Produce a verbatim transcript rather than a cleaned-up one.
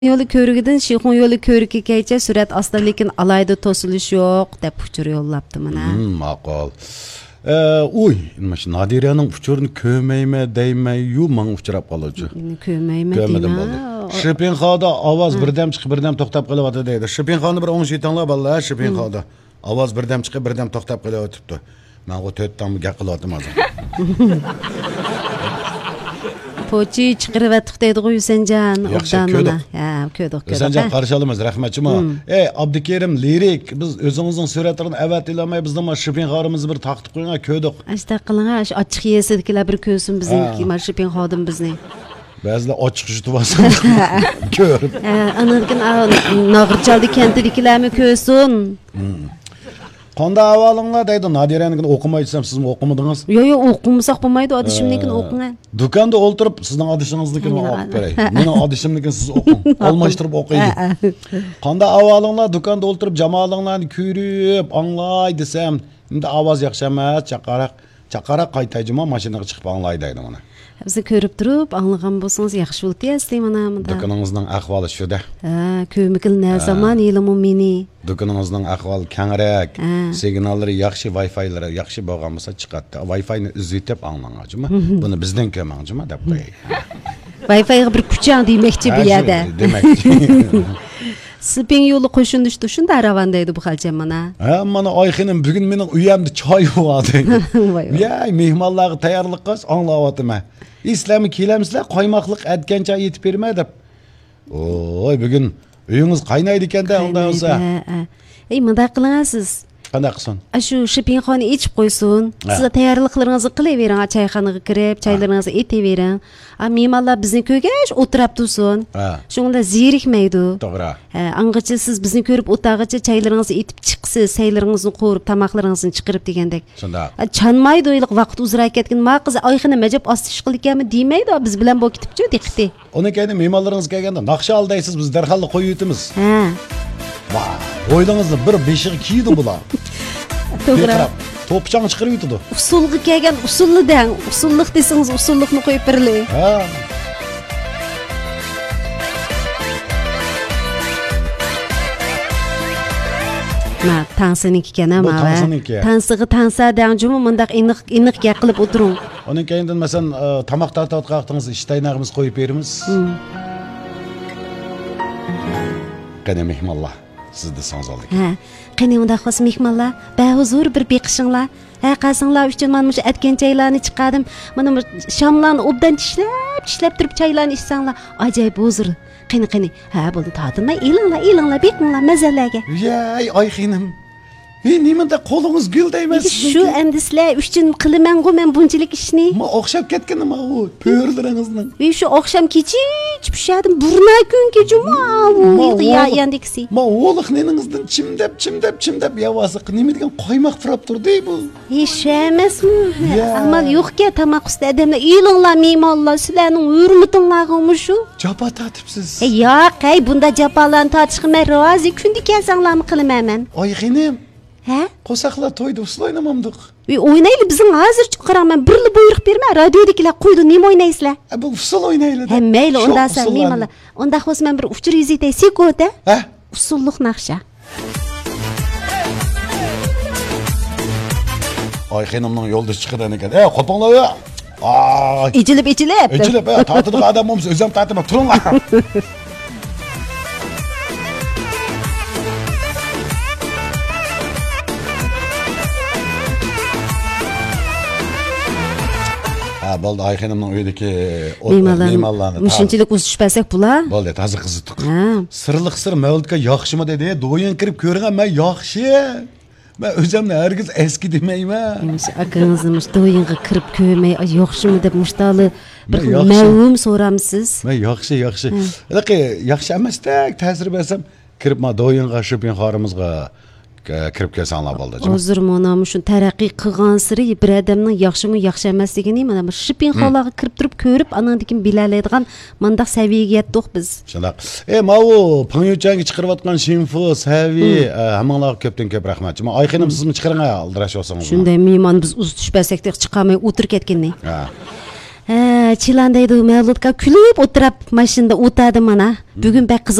Yolu körügüdün Şixun yolu körüki keyçe sürat asla lekin alayda tosuluş yok dep uçur yollaptı mana. Hmm, maqol. Ee, uy, nima shu Nadiraning uchurini ko'mayma, deyma, yu men uchrab qoluvchi. Ko'mayma deyma. Shipinxoda ovoz birdam chiqib, birdam to'xtab qolyapti deydi. Shipinxoni bir o'ng shaytonlar bolalar, Shipinxoda. Ovoz birdam chiqib, birdam to'xtab qolyapti. Men u to'rtdan gap qilyaptim hozir. Pochi chiqirib atdiq deydi Yusenjan obdanına. Ha, ködük ködük. Yusenjan qarshi olamiz, rahmatchimi. Ey, Abdukerim lirik, biz o'zingizning suratlarini avatilmay bizning Shipinxonimizni bir taqtib qo'ygan ködük. Ashta qiling, ash ochiq yesidikilar bir ko'rsin bizniki, mar Shipinxonim bizni. Ba'zilar ochiq yutib olsin. Ko'rib. Ha, anarkin Nag'irchaldi kentidikilarmi ko'rsin. Qanday ahvolinglar deydi Nadiranikini o'qimaysam siz o'qimadingiz? Yo yo o'qimasak bo'lmaydi, adishimnikini o'qing. Do'konda o'ltirib sizning adishingizni o'qib beray. Mening adishimnikini siz o'qing. Almashtirib o'qiylik. Qanday ahvolinglar do'konda o'ltirib jamoalarni ko'rib, anglay desam, endi ovoz yaxshi emas, chaqaraq, chaqaraq qaytayjima mashinaga chiqib anglay deydi mana. Bizni ko'rib turib, anglagan bo'lsangiz yaxshi bo'ldi, esday mana bunda. Do'koningizning ahvoli shuda. Ha, ko'mikil ne zaman yilimi meni. Do'koningizning ahvoli kengroq, signallari yaxshi, Wi-Fi'lari yaxshi bo'lgan bo'lsa chiqadi. Wi-Fi'ni uzitib anglangajmi? Buni bizdan ko'mangajmi deb qo'yay. Wi-Fi'ga bir kuchang demoqchi bu yerda. Demoqchi. Siping yo'li qo'shindishdi, shunda aravan deydi bu xalcham mana. Ha, mana Oyxinim bugun mening uyamda choy bo'ldi. Yay, mehmonlarga tayyorlik qilish anglayapman. İslamı kelamsizlar, qaymoqliq aytgancha yetib berma deb. Oy, bugun uyingiz qaynaydi ekan-da, undan olsa. Ey, bunday qilasiz. Qanday qilsin? Shu Shipinxoni ichib qo'ysin. Siz tayyorliklaringizni qilavering, choyxonaga kirib, choylaringizni etavering. A mehmonlar bizni ko'rgach, o'tirib tursin. Shunda zerikmaydi. To'g'ri. Ha, angacha siz bizni ko'rib o'tag'icha choylaringizni etib chiqsiz, saylaringizni qo'rib, tamoqlaringizni chiqirib degandek. Shunda. Chanmaydi, o'yliq vaqt uzrayib ketgan. Ma qiz Oyxina majab ostish qilganmi deymaydi, biz bilan bo'lib ketibchi, diqqati. Uni keyin mehmonlaringiz kelganda naqsha aldaysiz, biz darhol qo'yib yutimiz. Ha. Vay, o'ylingizni bir beshig'i kiydi bular. To'g'ri. To'pchang chiqarib yutdi. Usulga kelgan usulli deng, usullik desangiz usullikni qo'yib berling. Ha. Ma tansiniki kana ma. Tansig'i tansa deng jumi mundaq iniq iniq qilib o'tiring. Onun keyin masalan tamoq tartayotgan vaqtingiz ishtaynag'imiz qo'yib beramiz. Qani mehmonlar, siz desangiz oldik. Ha, qani unda xos mehmonlar, bahuzur bir beqishinglar. Ha, qasinglar uchun men mush atgan chaylarni chiqardim. Mana shamlarni obdan tishlab, tishlab turib chaylarni ichsanglar, ajoyib huzur. Qani qani, ha bo'ldi, tatilmay elinglar, elinglar, beqinglar mazalarga. Yay, Oyxinim. Ey, nimada qo'lingiz gul deyman sizga. Shu endi sizlar uchun qilaman-ku men bunchalik ishni. Men o'xshab ketganim u po'rlaringizning. Ey, shu oqsham kechich pishadim, burna kun kechuma. Ya yandiksi. Men o'liqniningizdan chimdab, chimdab, chimdab yavasi nima degan qaymoq turib turdi bu. Hech emasmi? Amal yo'q-ku tamaqusda odamlar, elinglar, mehmonlar, sizlarning hurmatinglarmi shu? Japa tatibsiz. Ey, yo'q, ey, bunda japalarni tatishga men rozi, kundi kelsanglarmi qilaman. Oyxinim. Ha? Qo'saqlar to'yda usul o'ynamamdiq. Ey, o'ynayli, bizning hozircha qaraman, birli buyruq berma, radiodagilar qo'ydi, nima o'ynaysizlar? Ha, bu usul o'ynayli. Ha, mayli, unda san mehmonlar. Unda xos men bir uchur yuzitay sekota. Ha? Usulliq naqsha. Oyxinimning yo'lda chiqadan ekan. Ey, qo'pinglar. Aa! Ichilib, ichilib. Ichilib, ha, tatidagi odam bo'lsa, o'zim tatima, turinglar. Bo'ldi, Oyxinimning uyidagi mehmonlarni. Mushunchalik o'zishpasak bular. Bo'ldi, toza qiziqdik. Sirliq sir mavludga yaxshimi dedi. Do'yin kirib ko'rgan, men yaxshi. Men o'zimni hargiz eski demayman. Endi akangizni do'yinga kirib ko'rmay, yaxshimi deb mushtali bir ma'lum so'ramsiz. Men yaxshi, yaxshi. Lekin yaxshi emasdak ta'sir bersam, kirib men do'yinga Shipinxonimizga kirib kelsanglar bo'ldi. Hozir mana shu taraqqiy qilgan siri bir odamning yaxshimi yaxshi emasligini mana shu Shipinxonlarga kirib turib ko'rib, anandikin bilalaydigan mendaq saviyaga yetdik biz. Shunday. Ey, ma u Panyuchanga chiqarayotgan Shinfu, Savi, hammalarga ko'pdan ko'p rahmat. Men Oyxinim sizni chiqaring aldirash olsangiz. Shunday mehmon biz uz tushpasak chiqamay o'tirib ketganni. Ha. Ha, Çilan deydi Mevlut'ka külüp oturup maşında utadım ana. Bugün pek